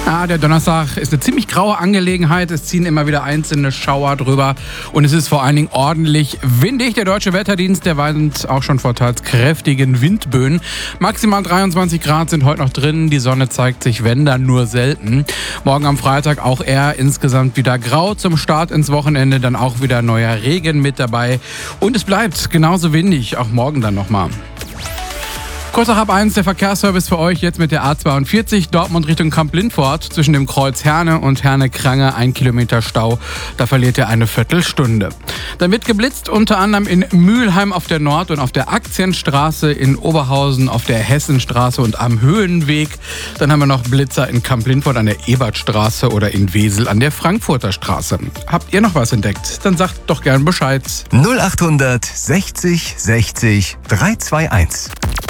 Ja, der Donnerstag ist eine ziemlich graue Angelegenheit. Es ziehen immer wieder einzelne Schauer drüber und es ist vor allen Dingen ordentlich windig. Der Deutsche Wetterdienst, der warnt auch schon vor teils kräftigen Windböen. Maximal 23 Grad sind heute noch drin. Die Sonne zeigt sich, wenn dann, nur selten. Morgen am Freitag auch eher insgesamt wieder grau. Zum Start ins Wochenende dann auch wieder neuer Regen mit dabei. Und es bleibt genauso windig, auch morgen dann nochmal. Kurz nach 1 der Verkehrsservice für euch jetzt mit der A42 Dortmund Richtung Kamp-Lindfort zwischen dem Kreuz Herne und Herne-Krange 1 Kilometer Stau. Da verliert ihr eine Viertelstunde. Dann wird geblitzt unter anderem in Mülheim auf der Nord- und auf der Aktienstraße, in Oberhausen auf der Hessenstraße und am Höhenweg. Dann haben wir noch Blitzer in Kamp-Lindfort an der Ebertstraße oder in Wesel an der Frankfurter Straße. Habt ihr noch was entdeckt? Dann sagt doch gern Bescheid. 0800 60 60 321.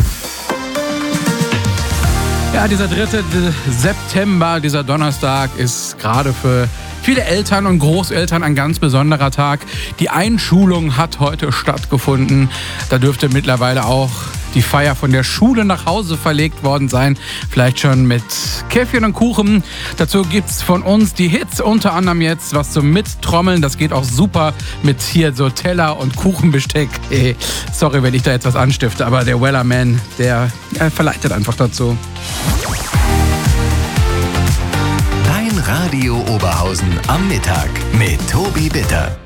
Ja, dieser 3. September, dieser Donnerstag, ist gerade für viele Eltern und Großeltern ein ganz besonderer Tag. Die Einschulung hat heute stattgefunden. Da dürfte mittlerweile auch die Feier von der Schule nach Hause verlegt worden sein. Vielleicht schon mit Käffchen und Kuchen. Dazu gibt's von uns die Hits, unter anderem jetzt was zum Mittrommeln. Das geht auch super mit hier so Teller und Kuchenbesteck. Sorry, wenn ich da jetzt was anstifte, aber der Wellerman, der verleitet einfach dazu. Dein Radio Oberhausen am Mittag mit Tobi Bitter.